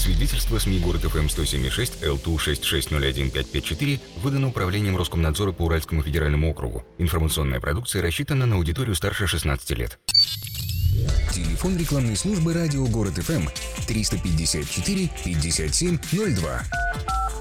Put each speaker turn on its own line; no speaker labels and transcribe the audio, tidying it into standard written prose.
Свидетельство СМИ «Город ФМ» 107,6 Л2-6601-554 выдано Управлением Роскомнадзора по Уральскому федеральному округу. Информационная продукция рассчитана на аудиторию старше 16 лет.
Телефон рекламной службы радио «Город ФМ» 354 57 02.